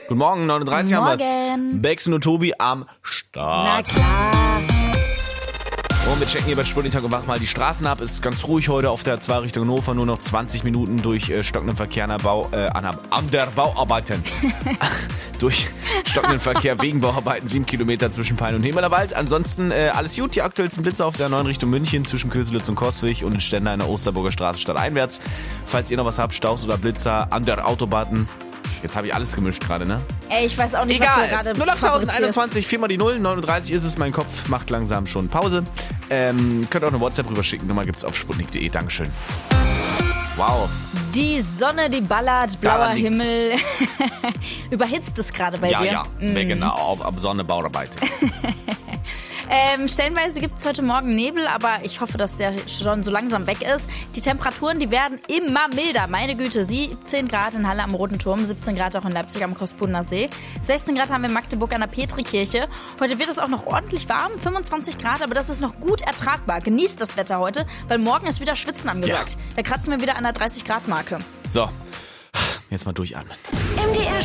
Guten Morgen, 39 Guten haben wir's. Morgen. Bexen und Tobi am Start. Na klar. Und wir checken hier bei Sputnik und Wach mal die Straßen ab. Ist ganz ruhig heute auf der 2 Richtung Hannover. Nur noch 20 Minuten durch stockenden Verkehr an der Bauarbeiten. Durch stockenden Verkehr wegen Bauarbeiten. 7 Kilometer zwischen Pein und Himmelerwald. Ansonsten alles gut. Die aktuellsten Blitzer auf der 9 Richtung München zwischen Köselitz und Kostwig und in Stendal in der Osterburger Straße stadteinwärts. Falls ihr noch was habt, Staus oder Blitzer an der Autobahn. Jetzt habe ich alles gemischt gerade, ne? Ey, ich weiß auch nicht, was du gerade 08.021, 4 mal die 0, 39 ist es, mein Kopf macht langsam schon Pause. Könnt auch eine WhatsApp rüberschicken, Nummer gibt's auf sputnik.de, Dankeschön. Wow. Die Sonne, die ballert, blauer Daran liegt's. Himmel. Überhitzt es gerade bei dir? Ja, genau, auf Sonne, Bauarbeit. Stellenweise gibt es heute Morgen Nebel, aber ich hoffe, dass der schon so langsam weg ist. Die Temperaturen, die werden immer milder. Meine Güte, 17 Grad in Halle am Roten Turm, 17 Grad auch in Leipzig am Großbrunner See. 16 Grad haben wir in Magdeburg an der Petrikirche. Heute wird es auch noch ordentlich warm, 25 Grad, aber das ist noch gut ertragbar. Genießt das Wetter heute, weil morgen ist wieder Schwitzen angesagt. Ja. Da kratzen wir wieder an der 30-Grad-Marke. So, jetzt mal durchatmen. MDR